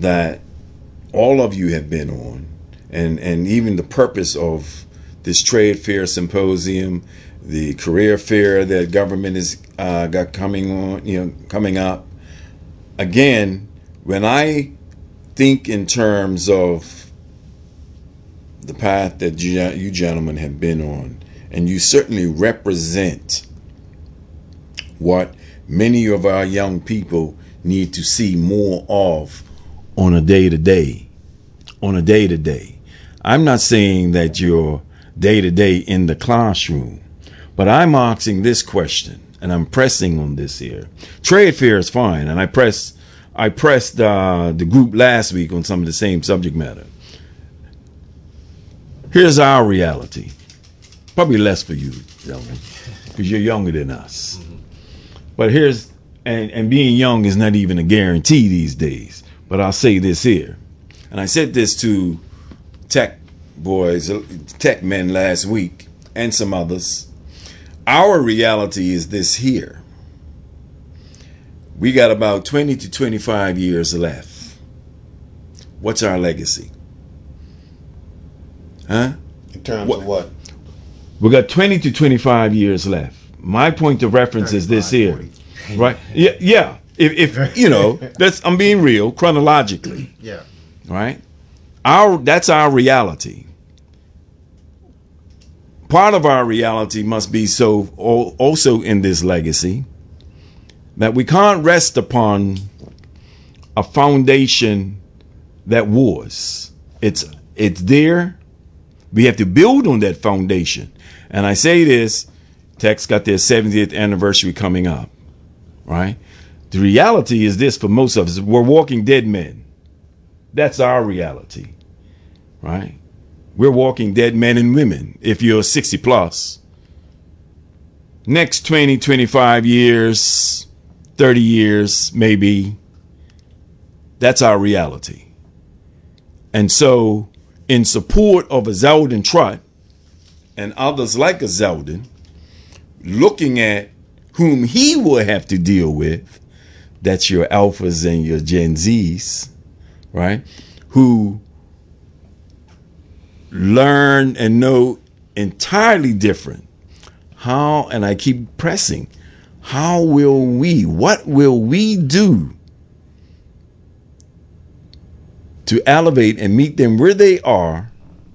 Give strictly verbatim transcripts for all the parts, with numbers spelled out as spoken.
that all of you have been on, and, and even the purpose of this trade fair symposium, the career fair that government is uh, got coming on, you know, coming up. Again, when I think in terms of the path that you, you gentlemen have been on, and you certainly represent what many of our young people need to see more of on a day-to-day, on a day-to-day. I'm not saying that you're day-to-day in the classroom, but I'm asking this question, and I'm pressing on this here. Trade fair is fine, and I press, I pressed uh, the group last week on some of the same subject matter. Here's our reality. Probably less for you, gentlemen, because you're younger than us. Mm-hmm. But here's, and, and being young is not even a guarantee these days. But I'll say this here, and I said this to tech boys, tech men last week, and some others. Our reality is this here. We got about twenty to twenty-five years left. What's our legacy? Huh? In terms what? of what? We got twenty to twenty-five years left. My point of reference is this here. forty. Right? Yeah, yeah. If, if you know, that's, I'm being real chronologically. Yeah. Right? Our that's our reality. Part of our reality must be so also in this legacy that we can't rest upon a foundation that was. It's it's there. We have to build on that foundation. And I say this, Tech's got their seventieth anniversary coming up, right? The reality is this for most of us. We're walking dead men. That's our reality, right? We're walking dead men and women if you're sixty plus. Next twenty, twenty-five years, thirty years, maybe. That's our reality. And so, in support of a Zeldin Trott and others like a Zeldin, looking at whom he will have to deal with, that's your alphas and your Gen Zs, right? Who learn and know entirely different. How, and I keep pressing, how will we, what will we do to elevate and meet them where they are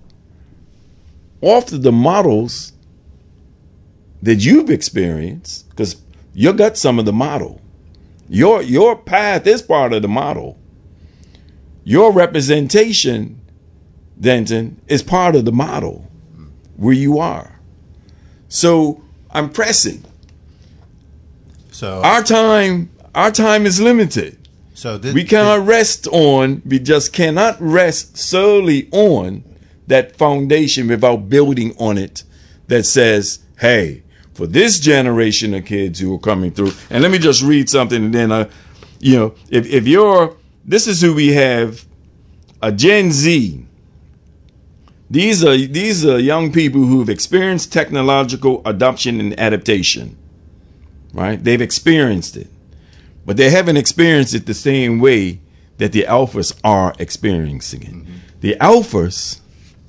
off of the models that you've experienced? Because you got some of the model. Your your path is part of the model. Your representation, Denton, is part of the model where you are. So I'm pressing. So our time, our time is limited. So this, we cannot this, rest on, we just cannot rest solely on that foundation without building on it that says, hey, for this generation of kids who are coming through, and let me just read something, and then, uh, you know, if, if you're, this is who we have, a Gen Z. These are, these are young people who've experienced technological adoption and adaptation, right? They've experienced it, but they haven't experienced it the same way that the alphas are experiencing it. Mm-hmm. The alphas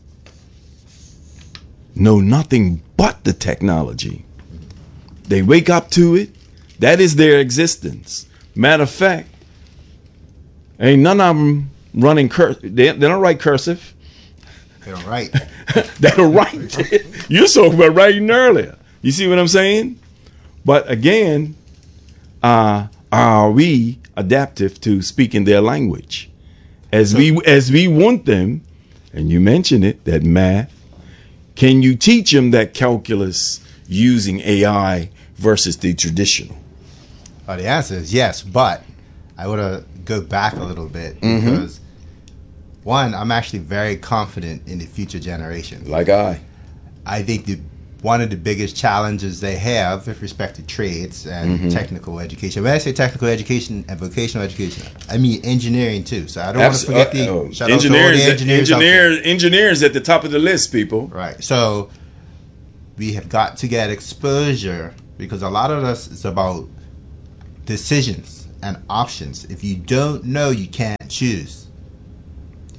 know nothing but the technology. They wake up to it. That is their existence. Matter of fact, ain't none of them running cursive. They, they don't write cursive. They don't write. They don't write. You spoke about writing earlier. You see what I'm saying? But again, uh, are we adaptive to speaking their language? As so, we as we want them, and you mentioned it, that math. Can you teach them that calculus using A I versus the traditional? Well, the answer is yes, but I want to go back a little bit because, mm-hmm. one, I'm actually very confident in the future generation. Like I. I think the one of the biggest challenges they have with respect to trades and mm-hmm. technical education. When I say technical education and vocational education, I mean engineering too. So I don't Abs- want to forget the uh, shout engineers. Out to all the engineers, engineers, engineers at the top of the list, people. Right. So we have got to get exposure because a lot of us is about decisions and options. If you don't know, you can't choose.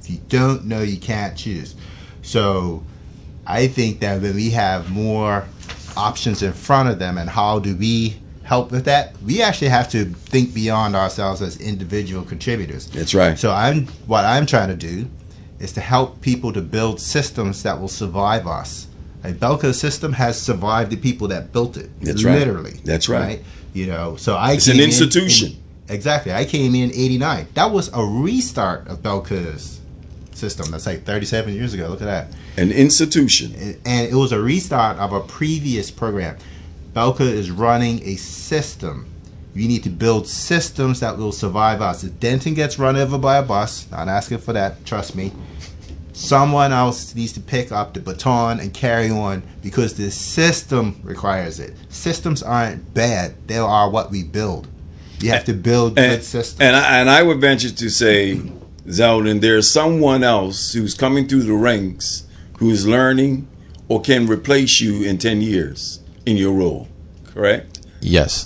If you don't know, you can't choose. So I think that when we have more options in front of them, and how do we help with that, we actually have to think beyond ourselves as individual contributors. That's right. So I'm what I'm trying to do is to help people to build systems that will survive us. A Belco system has survived the people that built it. That's right. Literally. That's right. right? You know, so I it's an institution. In, exactly. I came in eighty-nine. That was a restart of Belco's system. That's like thirty-seven years ago. Look at that. An institution. And it was a restart of a previous program. Belco is running a system. You need to build systems that will survive us. If Denton gets run over by a bus, not asking for that, trust me, someone else needs to pick up the baton and carry on, because the system requires it. Systems aren't bad. They are what we build. You have to build and, good systems. And I, and I would venture to say, Zeldin, there's someone else who's coming through the ranks who's learning or can replace you in ten years in your role, correct? Yes.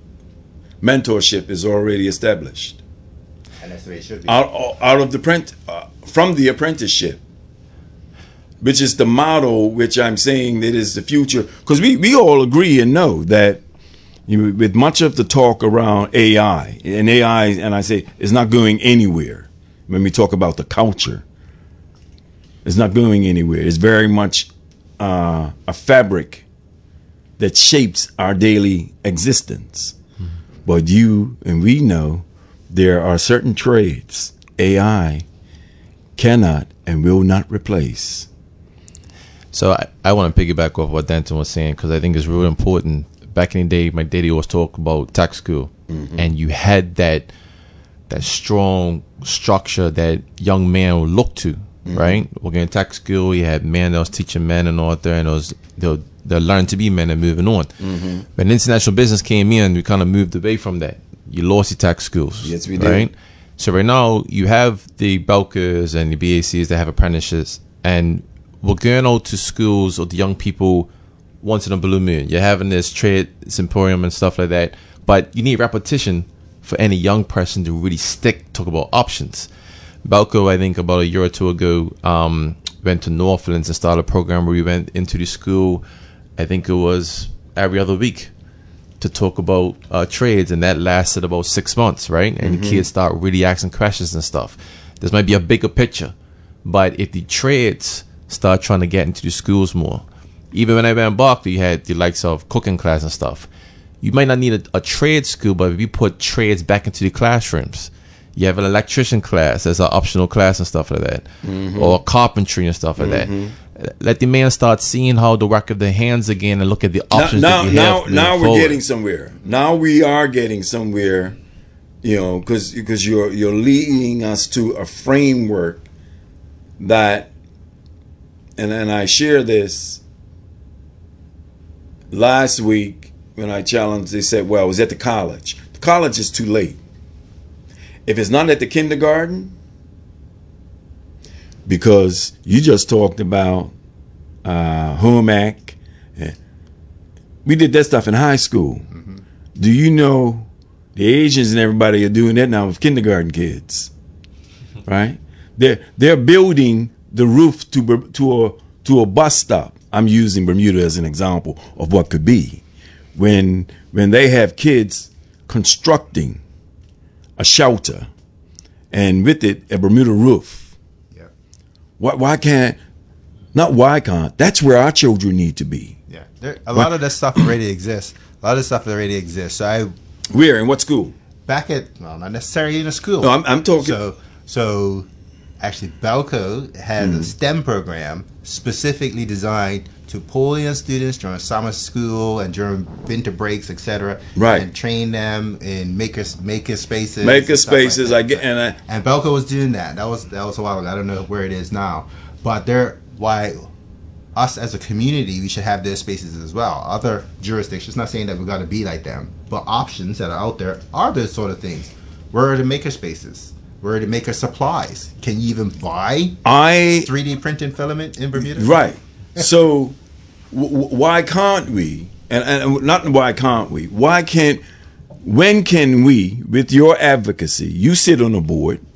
Mentorship is already established. And that's the way it should be. Out, out of the print, uh, from the apprenticeship, which is the model which I'm saying that is the future. Because we, we all agree and know that you know, with much of the talk around A I, and A I, and I say, is not going anywhere. When we talk about the culture, it's not going anywhere. It's very much uh, a fabric that shapes our daily existence. Mm-hmm. But you and we know there are certain trades A I cannot and will not replace. So I, I want to piggyback off what Denton was saying, because I think it's really important. Back in the day, my daddy always talked about tech school, mm-hmm. and you had that that strong structure that young man would look to, mm-hmm. right? Working in tech school, you had men that was teaching men and all that, and it was, they'll, they'll learn to be men and moving on. Mm-hmm. When international business came in, we kind of moved away from that. You lost your tech schools. Yes, we right? did. So right now, you have the Belcos and the B A Cs that have apprenticeships, and we're going out to schools of the young people once in a blue moon. You're having this trade symposium and stuff like that, but you need repetition for any young person to really stick, talk about options. Belco, I think about a year or two ago, um, went to Northlands and started a program where we went into the school, I think it was every other week, to talk about uh, trades, and that lasted about six months, right? And mm-hmm. the kids start really asking questions and stuff. This might be a bigger picture, but if the trades start trying to get into the schools more, even when I went in Berkeley, you had the likes of cooking class and stuff. You might not need a, a trade school, but if you put trades back into the classrooms, you have an electrician class as an optional class and stuff like that, mm-hmm. or carpentry and stuff like mm-hmm. that. Let the man start seeing how to work of their hands again and look at the options now, that you now, have. Now, now we're forward. getting somewhere. Now we are getting somewhere, you know, because because you're you're leading us to a framework that, and and I share this. Last week when I challenged, they said, well, it was at the college. The college is too late. If it's not at the kindergarten, because you just talked about uh, home ec. We did that stuff in high school. Mm-hmm. Do you know the Asians and everybody are doing that now with kindergarten kids, right? They're they're building the roof to to a to a bus stop. I'm using Bermuda as an example of what could be when when they have kids constructing a shelter and with it a Bermuda roof. Yeah. Why, why can't, not why can't, that's where our children need to be. Yeah. There, a lot of this stuff already exists. A lot of this stuff already exists. So I, where, in what school? Back at, well, not necessarily in a school. No, I'm, I'm talking. So, so actually, Belco has mm. a STEM program specifically designed to pull in students during summer school and during winter breaks, et cetera, right, and train them in maker maker spaces. Maker spaces, like I get, and I, and Belco was doing that. That was that was a while ago. I don't know where it is now, but there, why us as a community, we should have their spaces as well. Other jurisdictions, not saying that we got to be like them, but options that are out there are those sort of things. Where are the maker spaces? Where are the maker supplies? Can you even buy I three D printing filament in Bermuda? Right. So w- why can't we? And, and not why can't we? Why can't? When can we, with your advocacy, you sit on the board,